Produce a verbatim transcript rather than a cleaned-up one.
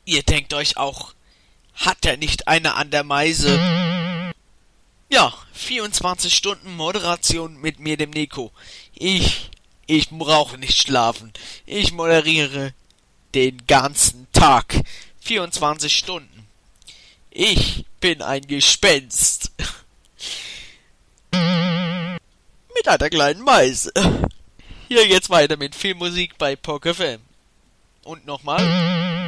Ihr denkt euch auch, hat er nicht eine an der Meise? Ja, vierundzwanzig Stunden Moderation mit mir, dem Nico. Ich, ich brauche nicht schlafen. Ich moderiere den ganzen Tag. vierundzwanzig Stunden. Ich bin ein Gespenst. Mit einer kleinen Meise. Hier geht's weiter mit viel Musik bei P O K F M. Und nochmal.